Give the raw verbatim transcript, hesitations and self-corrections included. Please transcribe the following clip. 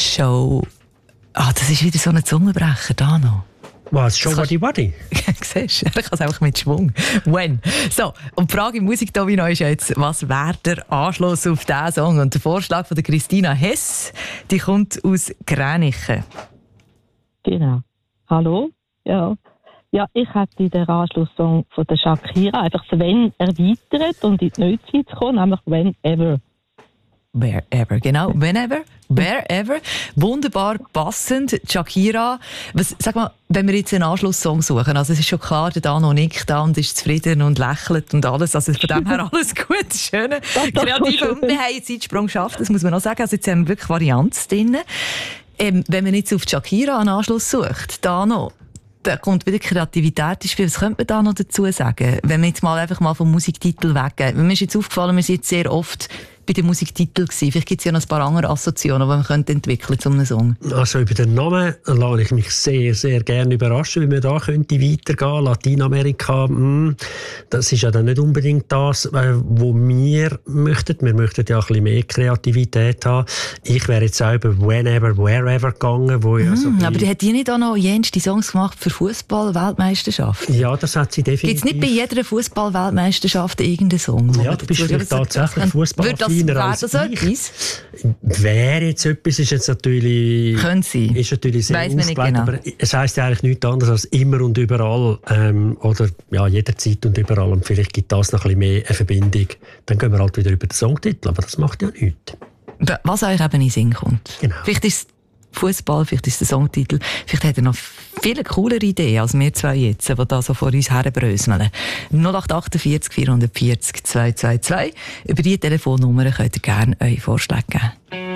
Show... Ah, das ist wieder so ein Zungenbrecher, da noch. Was? Show Waddy Waddy? Siehst du, er kann es einfach mit Schwung. When? So, und die Frage im Musikdomino ist jetzt, was wäre der Anschluss auf diesen Song? Und der Vorschlag von der Christina Hess, die kommt aus Gränichen. Genau. Hallo? Ja. Ja, ich hätte den Anschlusssong von der Shakira einfach so «Wenn» erweitert und in die Neuzeit zu kommen, nämlich «Whenever». Wherever, genau. Whenever, wherever. Wunderbar passend. Shakira. Was, sag mal, wenn wir jetzt einen Anschlusssong suchen, also es ist schon klar, der Dano nickt da und ist zufrieden und lächelt und alles. Also von dem her alles gut, schön. Kreativ. Und wir haben einen Zeitsprung geschafft, das muss man noch sagen. Also jetzt haben wir wirklich Varianz drin. Ähm, wenn man jetzt auf Shakira einen Anschluss sucht, Dano, da kommt wieder Kreativität ins Spiel. Was könnte man da noch dazu sagen? Wenn wir jetzt mal einfach mal vom Musiktitel weggehen. Mir ist jetzt aufgefallen, wir sind jetzt sehr oft bei den Musiktiteln gewesen. Vielleicht gibt es ja noch ein paar andere Assoziationen, die man könnte entwickeln zu einem Song. Also über den Namen lasse ich mich sehr, sehr gerne überraschen, wie man da könnte weitergehen. Lateinamerika, mh, das ist ja dann nicht unbedingt das, was wir möchten. Wir möchten ja ein bisschen mehr Kreativität haben. Ich wäre jetzt auch über Whenever, Wherever gegangen. Wo ja so mm, aber die hat die nicht auch noch jenste Songs gemacht für Fußball-Weltmeisterschaft? Ja, das hat sie definitiv. Gibt es nicht bei jeder Fußball-Weltmeisterschaft irgendeinen Song? Ja, du bist vielleicht tatsächlich Fußball. Wäre das etwas? Wäre jetzt etwas, ist jetzt natürlich, Können Sie. Ist natürlich sehr Weiss man nicht ausgelegt, genau. aber es heisst ja eigentlich nichts anderes als immer und überall ähm, oder ja, jederzeit und überall, und vielleicht gibt das noch ein bisschen mehr eine Verbindung. Dann gehen wir halt wieder über den Songtitel, aber das macht ja nichts. Was euch eben in den Sinn kommt. Genau. Vielleicht ist es Fußball, vielleicht ist es der Songtitel, vielleicht hat er noch viele coolere Ideen als wir zwei jetzt, die da so vor uns herbröseln. null acht achtundvierzig vierhundertvierzig zweihundertzweiundzwanzig. Über diese Telefonnummer könnt ihr gerne eure Vorschläge geben.